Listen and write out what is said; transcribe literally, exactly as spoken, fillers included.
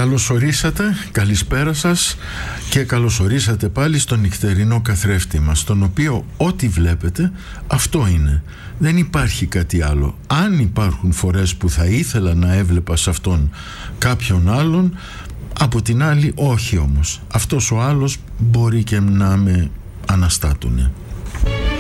Καλωσορίσατε, καλησπέρα σας και καλωσορίσατε πάλι στο νυχτερινό καθρέφτη μας, στον οποίο ό,τι βλέπετε αυτό είναι. Δεν υπάρχει κάτι άλλο. Αν υπάρχουν φορές που θα ήθελα να έβλεπα σε αυτόν κάποιον άλλον, από την άλλη όχι όμως. Αυτός ο άλλος μπορεί και να με αναστάτουνε.